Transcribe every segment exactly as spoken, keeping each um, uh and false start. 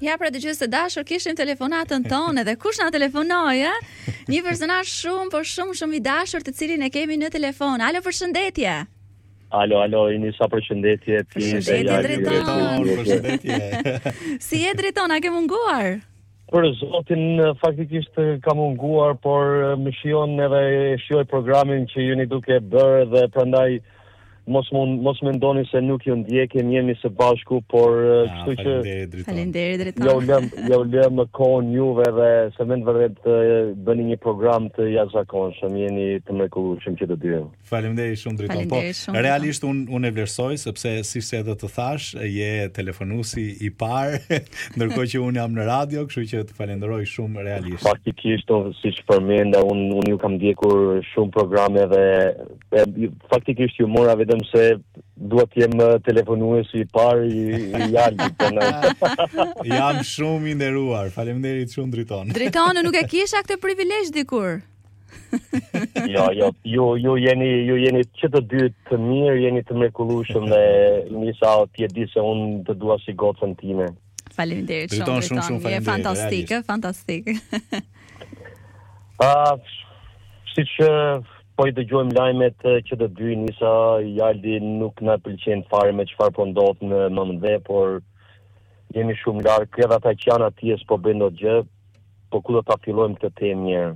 Ja, pra dëgjues të dashur, kishim telefonatën tonë dhe kush na telefonoi, ë? Një personazh shumë, por shumë shumë i dashur, të cilin e kemi në telefon. Alo, përshëndetje. Alo, alo, ini sa përshëndetje. Përshëndetje drejton. Përshëndetje. Si je drejton, a ke munguar? Për zotin, faktikisht ka munguar, por më shijon edhe e shijoj programin që jeni duke bërë dhe prandaj mos mund mos mendoni se nuk ju ndjekim, jemi së bashku, por kështu që faleminderit drejton. Jo lëm, jo lëm kohën juve dhe se më vërtet bëni një program të jashtëzakonshëm, jeni të mrekullueshëm që të dy. Faleminderit shumë drejton. Po, realisht un unë e vlerësoj sepse siç edhe të thash, je telefonuesi i parë, ndërkohë që un jam në radio, kështu që të falenderoj shumë realisht. Faktikisht, siç përmenda, un un ju kam ndjekur shumë programe dhe e, faktikisht ju mora vetëm se duhet të jem telefonuesi i parë i, i Aldit. Jam shumë i nderuar. Faleminderit shumë drejton. Drejton, nuk e kisha këtë privilegj dikur. Jo, jo, ju ju jeni ju jeni që të dy të mirë, jeni të mrekullueshëm dhe nisa ti e di se unë të dua si gocën time. Faleminderit shumë, drejton. Je fantastik, fantastik. Ah, siç po i dëgjojmë lajmet që të dy nisa, Jaldi nuk na pëlqen fare me çfarë po ndodh në M M D, por jemi shumë larg, edhe ata që janë atje s'po bëjnë dot gjë, po ku do ta fillojmë këtë temë mirë.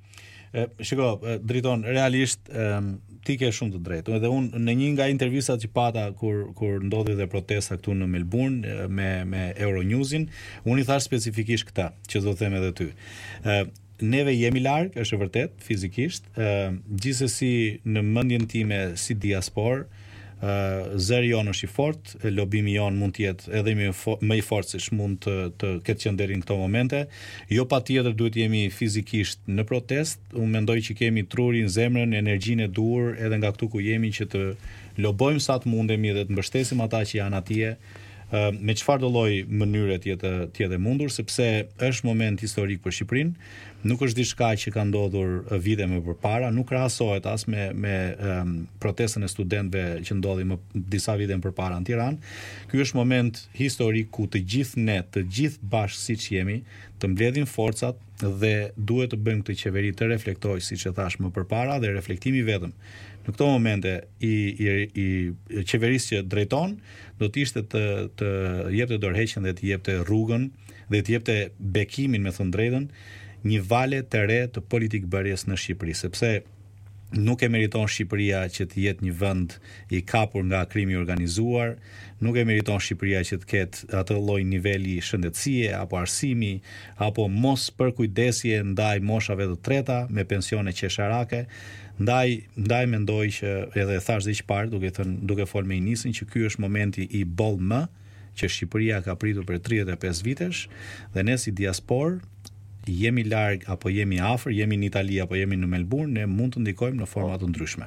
Shiko, drejton, realisht ti ke shumë të drejtë. Edhe unë në një nga intervistat që pata kur kur ndodhi dhe protesta këtu në Melbourne me me Euronewsin, unë i thash specifikisht këtë, që do të them edhe ty. Neve jemi larg, është e vërtet, fizikisht, uh, gjithsesi në mendjen time si diaspor, uh, zëri jon është i fortë, lobimi jon mund të jetë edhe më fo, më i fortë se ç'mund të të ketë qenë deri në këto momente. Jo patjetër duhet jemi fizikisht në protest. Unë mendoj që kemi trurin, zemrën, energjinë e duhur edhe nga këtu ku jemi që të lobojmë sa të mundemi dhe të mbështesim ata që janë atje. Uh, me çfarë do lloj mënyre të jetë të jetë mundur, sepse është moment historik për Shqipërinë, nuk është diçka që ka ndodhur vite më përpara, nuk krahasohet as me me um, protestën e studentëve që ndodhi më disa vite më përpara në Tiranë. Ky është moment historik ku të gjithë ne, të gjithë bashkë siç jemi, të mbledhim forcat dhe duhet të bëjmë këtë qeveri të reflektojë, siç e thash më përpara, dhe reflektimi vetëm në këto momente i, i, i qeverisë që drejton do të ishte të, të jepte dorëheqjen dhe të jepte rrugën dhe të jepte bekimin, me thënë drejtën, një vale të re të politikbërjes në Shqipëri, sepse nuk e meriton Shqipëria që të jetë një vend i kapur nga krimi i organizuar, nuk e meriton Shqipëria që të ketë atë lloj niveli shëndetësie apo arsimi apo mos përkujdesje ndaj moshave të treta me pensione qesharake. Ndaj ndaj mendoj që edhe thash dhe që parë, duke thënë, duke folur me Inisin, që ky është momenti i boll më që Shqipëria ka pritur për tridhjetë e pesë vitesh dhe ne si diaspor jemi larg apo jemi afër, jemi në Itali apo jemi në Melbourne, ne mund të ndikojmë në forma të ndryshme.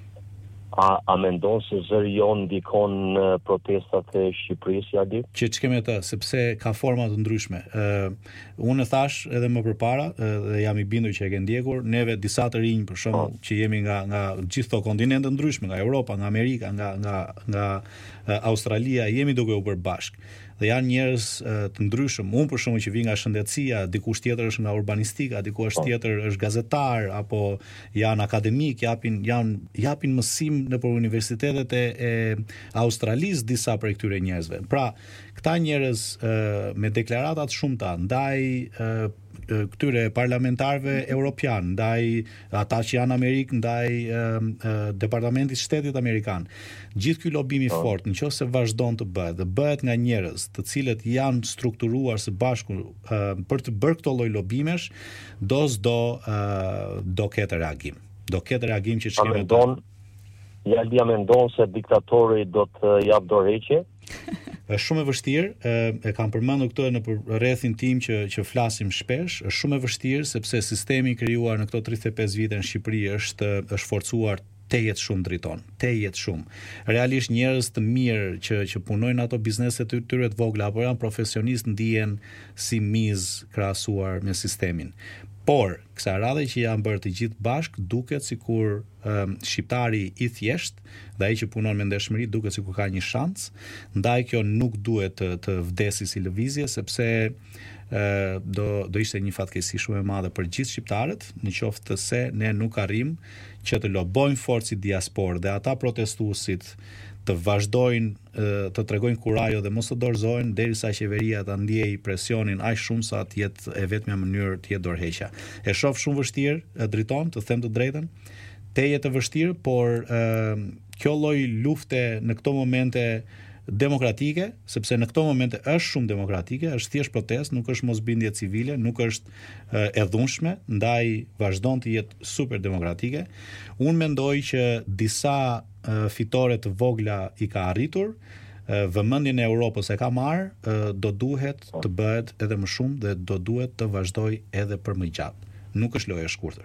A, a mendon se zëri jon ndikon në protestat e Shqipërisë, ja di? Që ç'kemë atë, sepse ka forma të ndryshme. Ë uh, unë e thash edhe më përpara uh, dhe jam i bindur që e ke ndjekur, neve disa të rinj për shembull oh. që jemi nga nga gjithë këto kontinente ndryshme, nga Europa, nga Amerika, nga nga nga uh, Australia, jemi duke u bërë bashkë. Dhe janë njerëz uh, të ndryshëm. Unë për shembull që vi nga shëndetësia, dikush tjetër është nga urbanistika, dikush oh. tjetër është gazetar apo janë akademik, japin janë japin mësim nëpër universitetet e, e Australisë disa prej këtyre njerëzve. Pra, këta njerëz uh, me deklarata të shumta ndaj uh, këtyre parlamentarëve europian, ndaj ata që janë Amerikë, ndaj uh, uh, Departamentit Shtetit Amerikan. Gjithë ky lobim i fortë, nëse vazhdon të bëhet, dhe bëhet nga njerëz të cilët janë strukturuar së bashku uh, për të bërë këto lloj lobimesh, do s'do uh, do ketë reagim. Do ketë reagim që çka mendon, ja dia mendon se diktatori do të jap dorëheqje. Është shumë e vështirë, e kam përmendur këtë në rrethin tim që që flasim shpesh, është shumë e vështirë sepse sistemi i krijuar në këto tridhjetë e pesë vite në Shqipëri është është forcuar tejet shumë drejton, tejet shumë. Realisht njerëz të mirë që që punojnë ato biznese të tyre të vogla apo janë profesionistë ndihen si miz krahasuar me sistemin. Por, kësaj radhe që janë bërë të gjithë bashkë, duket sikur um, shqiptari i thjesht dhe ai që punon me ndershmëri duket sikur ka një shans, ndaj kjo nuk duhet të, të vdesi si lëvizje, sepse uh, do do ishte një fatkeqësi shumë e madhe për gjithë shqiptarët, në qoftë se ne nuk arrim që të lobojmë forcë diasporë dhe ata protestuesit të vazhdojnë të tregojnë kurajo dhe mos të dorëzohen derisa qeveria ta ndiejë presionin aq shumë sa të jetë e vetmja mënyrë të jetë dorëheqja. E shoh shumë vështirë Driton, të them të drejtën. Teje të vështirë, por uh, kjo lloj lufte në këto momente demokratike, sepse në këto momente është shumë demokratike, është thjesht protestë, nuk është mosbindje civile, nuk është uh, e dhunshme, ndaj vazhdon të jetë super demokratike. Unë mendoj që disa uh, fitore të vogla i ka arritur, uh, vëmendjen e Europës e ka marrë, uh, do duhet të bëhet edhe më shumë dhe do duhet të vazhdoj edhe për më gjatë. Nuk është lojë e shkurtër.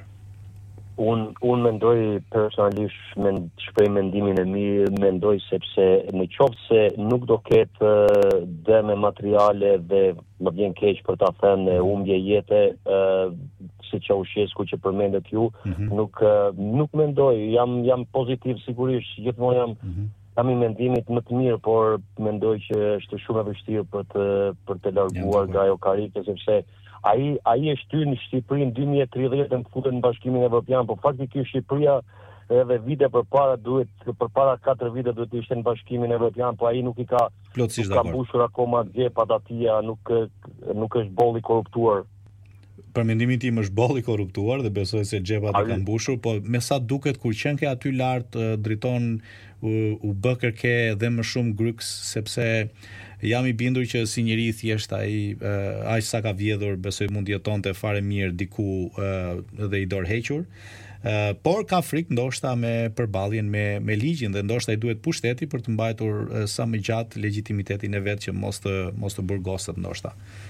Unë un mendoj personalisht, me shprej mendimin e mi, mendoj sepse në qoftë se nuk do ketë dëme materiale dhe më vjen keq për ta thënë humbje jete, uh, si Ceaușescu që përmendet ju, mm-hmm. nuk uh, nuk mendoj, jam jam pozitiv sigurisht, gjithmonë jam mm-hmm. jam i mendimit më të mirë, por mendoj që është shumë e vështirë për të për të larguar nga ajo karike, sepse Ai ai e shtyr në Shqipërinë dy mijë e tridhjetë në futet në Bashkimin Evropian, por faktikisht Shqipëria edhe vite përpara duhet përpara katër vite duhet të ishte në Bashkimin Evropian, po ai nuk i ka plotësisht ka mbushur akoma gjepat atia, nuk nuk është boll i korruptuar. Për mendimin tim është boll i korruptuar dhe besoj se xhepat i kanë mbushur, po me sa duket kur qen ke aty lart Driton u, u bë kërke dhe më shumë gryks, sepse jam i bindur që si njëri thjesht ai uh, aq sa ka vjedhur, besoj mund jetonte fare mirë diku uh, dhe i dorëhequr. Uh, por ka frikë ndoshta me përballjen me me ligjin dhe ndoshta i duhet pushteti për të mbajtur uh, sa më gjatë legitimitetin e vet që mos të mos të burgoset ndoshta.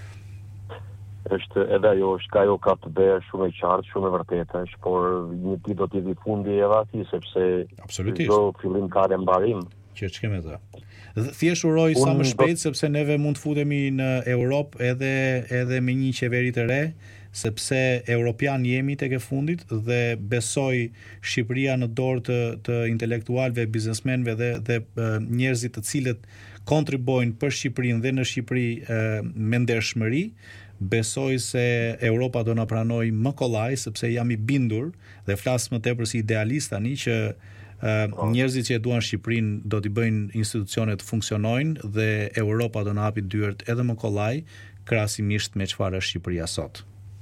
Është edhe ajo është ka ajo ka të bëjë shumë e qartë, shumë e vërtetë, është, por një ditë do të vi fundi edhe atij, sepse çdo fillim ka dhe mbarim. Që ç'kem atë. Thjesht uroj sa më shpejt, sepse neve mund të futemi në Europë edhe edhe me një qeveri të re, sepse europian jemi tek e fundit dhe besoj Shqipëria në dorë të, të intelektualëve, biznesmenëve dhe dhe uh, njerëzit të cilët kontribojnë për Shqipërinë dhe në Shqipëri uh, me ndershmëri, besoj se Europa do na pranoj më kollaj, sepse jam i bindur dhe flas më tepër si idealist tani që Uh, njerëzit që e duan Shqipërinë do t'i bëjnë institucionet të funksionojnë dhe Europa do na hapi dyert edhe më kollaj krahasimisht me çfarë është Shqipëria sot.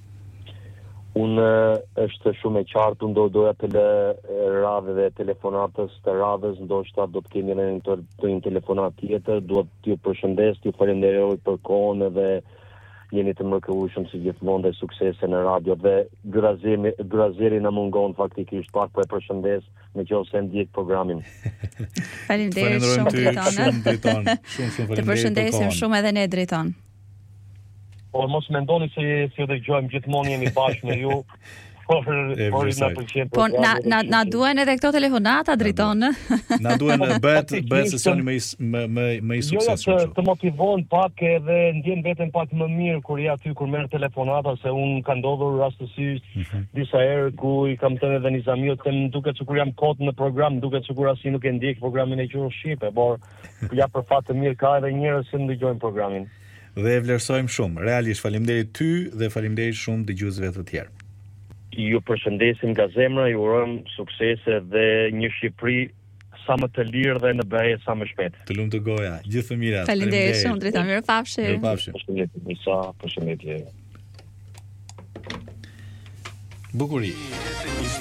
Unë është shumë e qartë, unë do doja të lë radhë dhe telefonatës të radhës, ndoshta do të kemi në të, të një telefonat tjetër, duhet t'ju përshëndes, t'ju falenderoj për kohën dhe jeni të mrekullueshëm si gjithmonë dhe suksese në radio dhe Grazeri Grazeri na mungon faktikisht pak po e përshëndes në qoftë se ndjek programin. Faleminderit shumë Driton. Shumë Driton. Shumë shumë faleminderit. Të përshëndesim shumë edhe ne Driton. Por mos mendoni se si u dëgjojmë gjithmonë jemi bashkë me ju. Por por na pëlqen. Po na na na duhen edhe këto telefonata Driton. Na duhen bëhet bëhet sesioni më më më më i suksesshëm. Jo, të, të motivon pak edhe ndjen veten pak më mirë kur ja aty kur merr telefonata, se un ka ndodhur rastësisht mm-hmm. disa herë ku i kam thënë edhe Nizamiut, them duket sikur jam kot në program, duket sikur asi nuk e ndjek programin e Qurrës Shqipe, por ja për fat të mirë ka edhe njerëz që ndëgjojnë programin. Dhe e vlerësojmë shumë. Realisht faleminderit ty dhe faleminderit shumë dëgjuesve të tjerë. Ju përshëndesim nga zemra, ju urojmë suksese dhe një Shqipëri sa më të lirë dhe në beje sa më shpejt. Të lumtë goja, gjithë të mirat. Faleminderit shumë Driton, mirupafshim. Mirupafshim. Përshëndetje, Nisa, përshëndetje. Bukuri.